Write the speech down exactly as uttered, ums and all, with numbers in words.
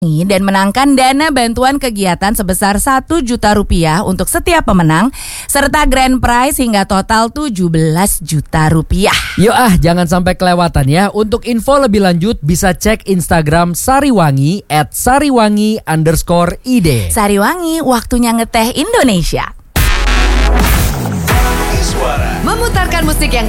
dan menangkan dana bantuan kegiatan sebesar satu juta rupiah untuk setiap pemenang serta grand prize hingga total tujuh belas juta rupiah. Yuk ah, jangan sampai kelewatan ya. Untuk info lebih lanjut bisa cek Instagram Sariwangi at sariwangi underscore id. Sariwangi, waktunya ngeteh Indonesia. Memutarkan musik yang